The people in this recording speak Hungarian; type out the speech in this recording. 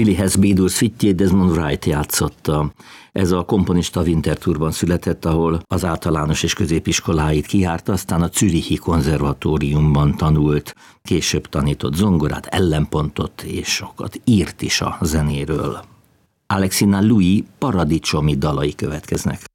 Willi Hess B-dur szüitjét Desmond Wright játszotta. Ez a komponista Winterthurban született, ahol az általános és középiskoláit kijárta, aztán a Zürichi konzervatóriumban tanult, később tanított zongorát, ellenpontot és sokat írt is a zenéről. Alexina Louis paradicsomi dalai következnek.